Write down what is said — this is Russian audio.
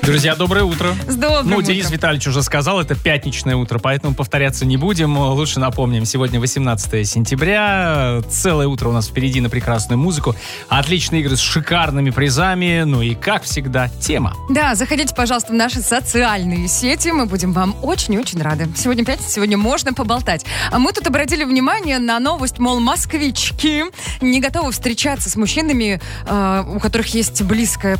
Друзья, доброе утро. С добрым утром. Денис Витальевич уже сказал, это пятничное утро, поэтому повторяться не будем. Лучше напомним, сегодня 18 сентября. Целое утро у нас впереди на прекрасную музыку. Отличные игры с шикарными призами. Ну и, как всегда, тема. Да, заходите, пожалуйста, в наши социальные сети. Мы будем вам очень и очень рады. Сегодня пятница, сегодня можно поболтать. А мы тут обратили внимание на новость, мол, москвички не готовы встречаться с мужчинами, у которых есть близкая